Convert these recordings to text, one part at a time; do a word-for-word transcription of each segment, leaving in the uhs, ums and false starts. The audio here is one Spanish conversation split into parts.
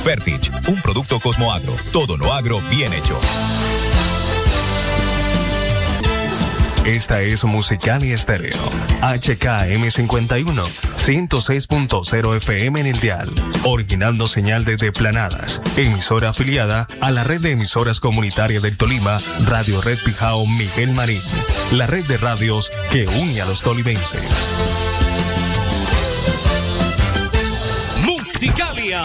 Fertig, un producto Cosmoagro. Todo lo agro bien hecho. Esta es Musicalia Estéreo, H K M cincuenta y uno, ciento seis punto cero F M en el dial, originando señal desde Planadas, emisora afiliada a la red de emisoras comunitarias del Tolima, Radio Red Pijao Miguel Marín, la red de radios que une a los tolimenses. Musicalia.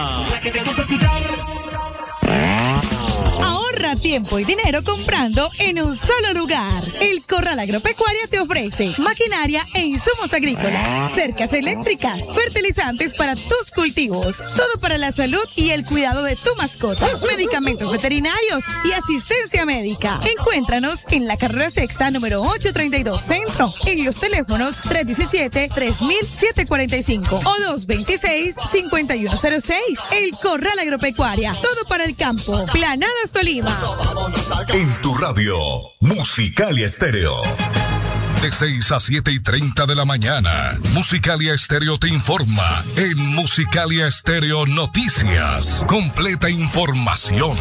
Ahorra tiempo y dinero comprando en un solo lugar. El Corral Agropecuario te ofrece maquinaria e insumos agrícolas, cercas eléctricas, fertilizantes para tus cultivos, todo para la salud y el cuidado de tu mascota, medicamentos veterinarios y asistencia médica. Encuéntranos en la carrera sexta número ochocientos treinta y dos Centro, en los teléfonos tres uno siete, tres mil, setecientos cuarenta y cinco o dos dos seis, cinco uno cero seis. El Corral Agropecuaria, todo para el campo. Planadas Tolima. En tu radio, Musicalia Estéreo. De seis a siete y treinta de la mañana, Musicalia Estéreo te informa en Musicalia Estéreo Noticias. Completa información.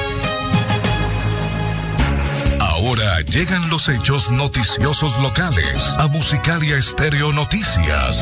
Ahora llegan los hechos noticiosos locales a Musicalia Estéreo Noticias.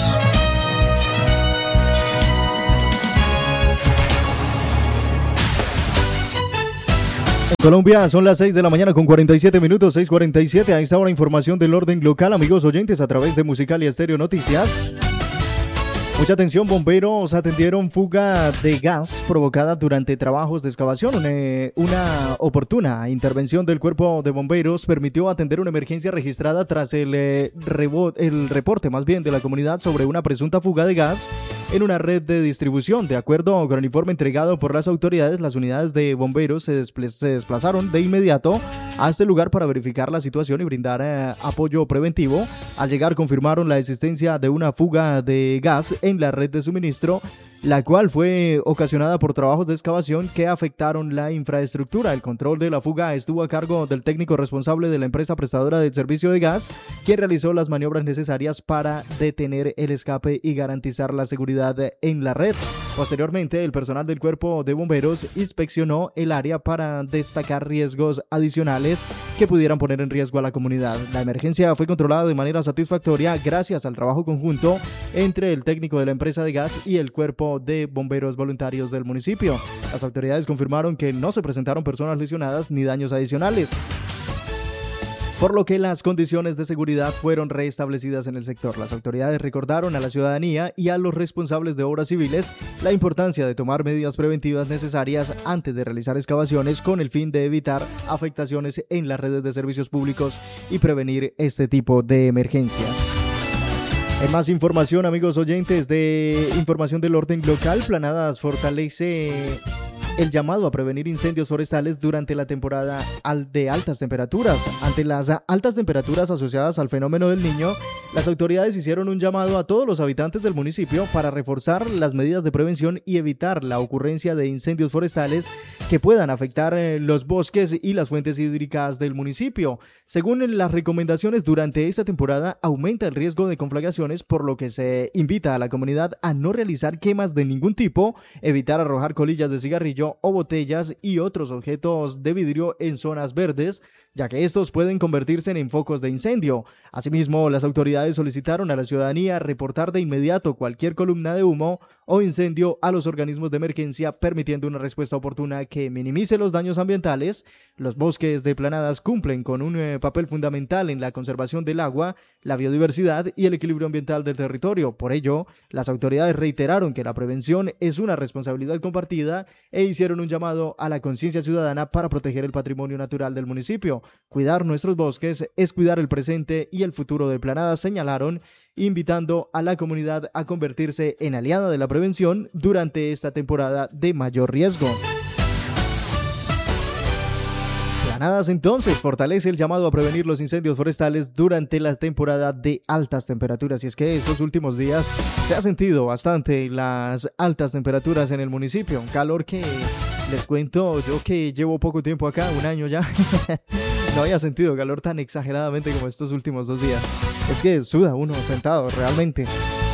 En Colombia son las seis de la mañana con cuarenta y siete minutos, seis cuarenta y siete. A esta hora información del orden local, amigos oyentes, a través de Musicalia Estéreo Noticias. Mucha atención, bomberos atendieron fuga de gas provocada durante trabajos de excavación. Una, una oportuna intervención del cuerpo de bomberos permitió atender una emergencia registrada tras el, eh, rebot, el reporte más bien de la comunidad sobre una presunta fuga de gas en una red de distribución. De acuerdo con el informe entregado por las autoridades, las unidades de bomberos se, despl- se desplazaron de inmediato a este lugar para verificar la situación y brindar eh, apoyo preventivo. Al llegar confirmaron la existencia de una fuga de gas en la red de suministro, la cual fue ocasionada por trabajos de excavación que afectaron la infraestructura. El control de la fuga estuvo a cargo del técnico responsable de la empresa prestadora del servicio de gas, quien realizó las maniobras necesarias para detener el escape y garantizar la seguridad en la red. Posteriormente, el personal del cuerpo de bomberos inspeccionó el área para destacar riesgos adicionales que pudieran poner en riesgo a la comunidad. La emergencia fue controlada de manera satisfactoria gracias al trabajo conjunto entre el técnico de la empresa de gas y el cuerpo de bomberos voluntarios del municipio. Las autoridades confirmaron que no se presentaron personas lesionadas ni daños adicionales, por lo que las condiciones de seguridad fueron restablecidas en el sector. Las autoridades recordaron a la ciudadanía y a los responsables de obras civiles la importancia de tomar medidas preventivas necesarias antes de realizar excavaciones con el fin de evitar afectaciones en las redes de servicios públicos y prevenir este tipo de emergencias. En más información, amigos oyentes, de información del orden local, Planadas fortalece el llamado a prevenir incendios forestales durante la temporada de altas temperaturas. Ante las altas temperaturas asociadas al fenómeno del Niño, las autoridades hicieron un llamado a todos los habitantes del municipio para reforzar las medidas de prevención y evitar la ocurrencia de incendios forestales que puedan afectar los bosques y las fuentes hídricas del municipio. Según las recomendaciones, durante esta temporada aumenta el riesgo de conflagraciones, por lo que se invita a la comunidad a no realizar quemas de ningún tipo, evitar arrojar colillas de cigarrillo o botellas y otros objetos de vidrio en zonas verdes, ya que estos pueden convertirse en focos de incendio. Asimismo, las autoridades solicitaron a la ciudadanía reportar de inmediato cualquier columna de humo o incendio a los organismos de emergencia, permitiendo una respuesta oportuna que minimice los daños ambientales. Los bosques de Planadas cumplen con un eh, papel fundamental en la conservación del agua, la biodiversidad y el equilibrio ambiental del territorio. Por ello, las autoridades reiteraron que la prevención es una responsabilidad compartida e hicieron un llamado a la conciencia ciudadana para proteger el patrimonio natural del municipio. Cuidar nuestros bosques es cuidar el presente y el futuro de Planadas, señalaron, invitando a la comunidad a convertirse en aliada de la prevención durante esta temporada de mayor riesgo. Planadas entonces fortalece el llamado a prevenir los incendios forestales durante la temporada de altas temperaturas. Y es que estos últimos días se ha sentido bastante las altas temperaturas en el municipio. Un calor que, les cuento, yo que llevo poco tiempo acá, un año ya, no había sentido calor tan exageradamente como estos últimos dos días. Es que suda uno sentado realmente.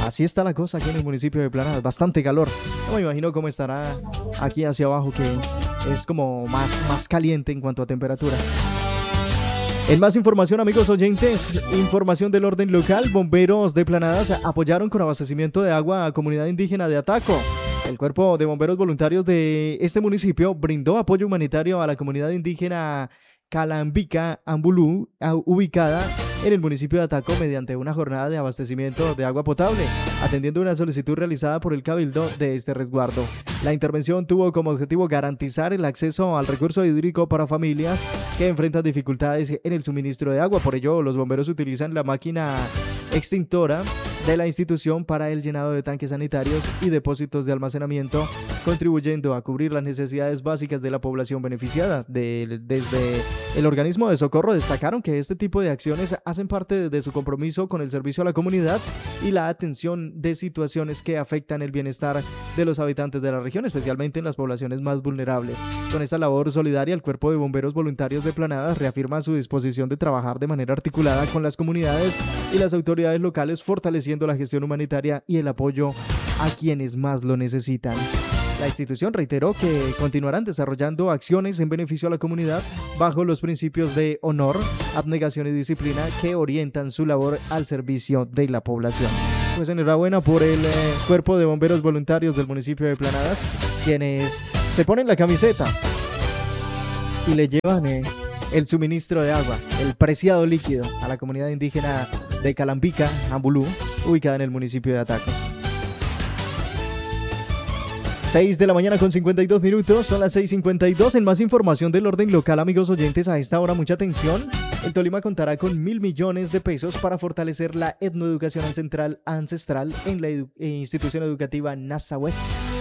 Así está la cosa aquí en el municipio de Planadas, bastante calor. No me imagino cómo estará aquí hacia abajo, que es como más, más caliente en cuanto a temperatura. En más información, amigos oyentes, información del orden local, bomberos de Planadas apoyaron con abastecimiento de agua a comunidad indígena de Ataco. El cuerpo de bomberos voluntarios de este municipio brindó apoyo humanitario a la comunidad indígena Calambica Ambulú, ubicada en el municipio de Ataco, mediante una jornada de abastecimiento de agua potable, atendiendo una solicitud realizada por el Cabildo de este resguardo. La intervención tuvo como objetivo garantizar el acceso al recurso hídrico para familias que enfrentan dificultades en el suministro de agua. Por ello, los bomberos utilizan la máquina extintora de la institución para el llenado de tanques sanitarios y depósitos de almacenamiento, contribuyendo a cubrir las necesidades básicas de la población beneficiada. De, desde el organismo de socorro destacaron que este tipo de acciones hacen parte de su compromiso con el servicio a la comunidad y la atención de situaciones que afectan el bienestar de los habitantes de la región, especialmente en las poblaciones más vulnerables. Con esta labor solidaria, el Cuerpo de Bomberos Voluntarios de Planadas reafirma su disposición de trabajar de manera articulada con las comunidades y las autoridades locales, fortaleciendo la gestión humanitaria y el apoyo a quienes más lo necesitan. La institución reiteró que continuarán desarrollando acciones en beneficio a la comunidad bajo los principios de honor, abnegación y disciplina que orientan su labor al servicio de la población. Pues enhorabuena por el eh, Cuerpo de Bomberos Voluntarios del municipio de Planadas, quienes se ponen la camiseta y le llevan eh, el suministro de agua, el preciado líquido, a la comunidad indígena de Calambica Ambulú, ubicada en el municipio de Ataco. seis de la mañana con cincuenta y dos minutos, son las seis cincuenta y dos. En más información del orden local, amigos oyentes, a esta hora mucha atención. El Tolima contará con mil millones de pesos para fortalecer la etnoeducación ancestral, ancestral en la edu- institución educativa Nasahues.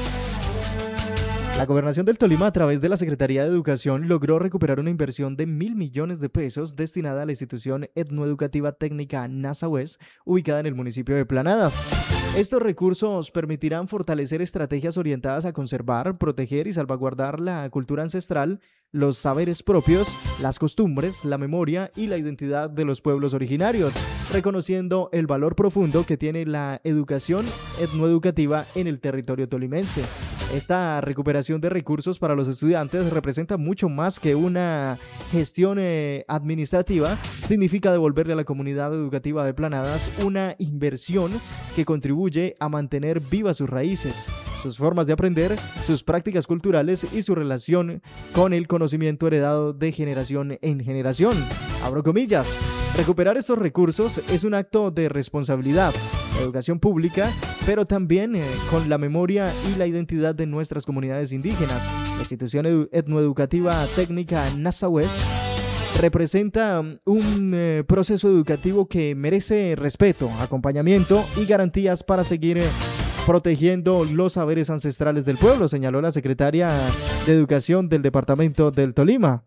La Gobernación del Tolima, a través de la Secretaría de Educación, logró recuperar una inversión de mil millones de pesos destinada a la institución etnoeducativa técnica Nasahues, ubicada en el municipio de Planadas. Estos recursos permitirán fortalecer estrategias orientadas a conservar, proteger y salvaguardar la cultura ancestral, los saberes propios, las costumbres, la memoria y la identidad de los pueblos originarios, reconociendo el valor profundo que tiene la educación etnoeducativa en el territorio tolimense. Esta recuperación de recursos para los estudiantes representa mucho más que una gestión eh, administrativa. Significa devolverle a la comunidad educativa de Planadas una inversión que contribuye a mantener vivas sus raíces, sus formas de aprender, sus prácticas culturales y su relación con el conocimiento heredado de generación en generación. Abro comillas. Recuperar estos recursos es un acto de responsabilidad, educación pública, pero también eh, con la memoria y la identidad de nuestras comunidades indígenas. La institución edu- etnoeducativa técnica Nasahues representa un eh, proceso educativo que merece respeto, acompañamiento y garantías para seguir eh, protegiendo los saberes ancestrales del pueblo, señaló la secretaria de Educación del departamento del Tolima.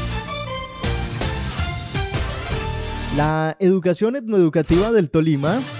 La educación etnoeducativa del Tolima